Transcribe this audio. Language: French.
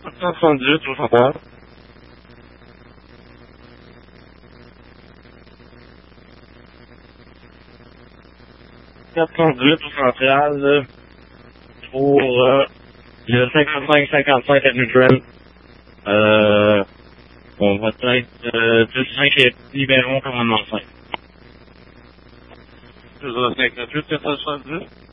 470, tout ça. 418 au central pour le 55-55 Avenue Trent. On va être 10-5 et libérons commandement 5. 58 470.